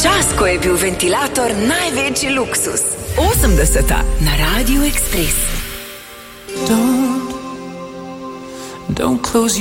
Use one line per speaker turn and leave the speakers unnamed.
Čas, ko je bil ventilator največji luksus. 80. na Radiu Express.
Don't close